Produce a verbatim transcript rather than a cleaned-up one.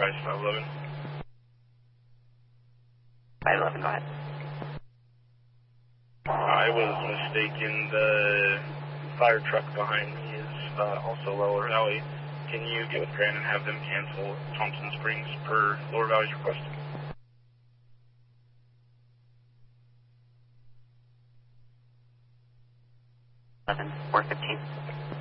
Vice five eleven. five eleven, go ahead. I was mistaken. The fire truck behind me is uh, also Lower Valley. Can you get with Grant and have them cancel Thompson Springs per Lower Valley's request? eleven, four fifteen.